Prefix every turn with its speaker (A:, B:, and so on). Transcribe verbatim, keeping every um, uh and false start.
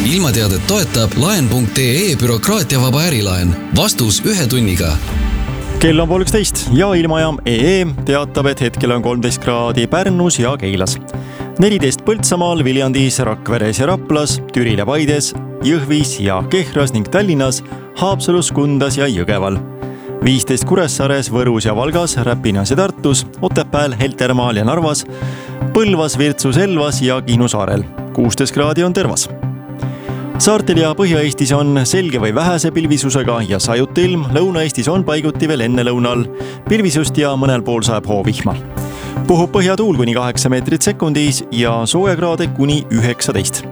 A: ilmateadet toetab laen punkt ee bürokraatiavaba ärilaen. Vastus ühe tunniga.
B: Kell on pool üksteist ja ilmajaam E E teatab, et hetkel on kolmteist kraadi Pärnus ja Keilas. neliteist Põltsamaal, Viljandis, Rakveres ja Raplas, Türil ja Paides, Jõhvis ja Kehras ning Tallinnas, Haapsalus, Kundas ja Jõgeval. viisteist Kuressaares, Võrus ja Valgas, Räpinas ja Tartus, Otepääl, Heltermaal ja Narvas, Põlvas, Virtsus, Elvas ja Kihnu saarel. kuusteist kraadi on Tervas. Saartel ja Põhja-Eestis on selge või vähese pilvisusega ja sajut ilm, Lõuna-Eestis on paiguti veel enne lõunal pilvisust ja mõnel pool sajab hoovihma. Puhub põhjatuul kuni kaheksa meetrit sekundis ja soojakraade kuni üheksateist.